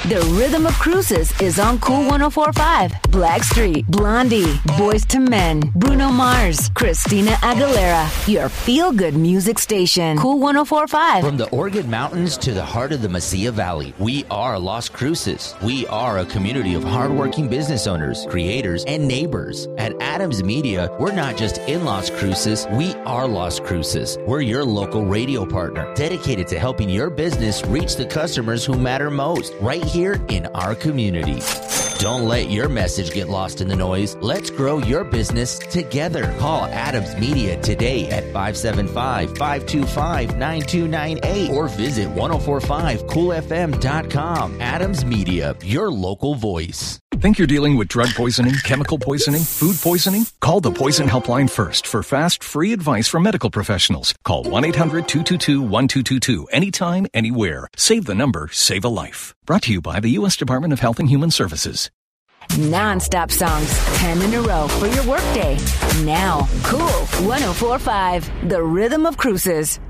The Rhythm of Cruises is on Cool 104.5. Blackstreet, Blondie, Boys to Men, Bruno Mars, Christina Aguilera. Your feel-good music station. Cool 104.5. From the Oregon Mountains to the heart of the Mesilla Valley, we are Las Cruces. We are a community of hardworking business owners, creators, and neighbors. At Adams Media, we're not just in Las Cruces, we are Las Cruces. We're your local radio partner, dedicated to helping your business reach the customers who matter most, right here in our community. Don't let your message get lost in the noise. Let's grow your business together. Call Adams Media today at 575-525-9298 or visit 1045coolfm.com. Adams Media, your local voice. Think you're dealing with drug poisoning, chemical poisoning, food poisoning? Call the Poison Helpline first for fast, free advice from medical professionals. Call 1-800-222-1222 anytime, anywhere. Save the number, save a life. Brought to you by the U.S. Department of Health and Human Services. Non-stop songs, 10 in a row for your workday. Now, Cool 104.5, The Rhythm of Cruises.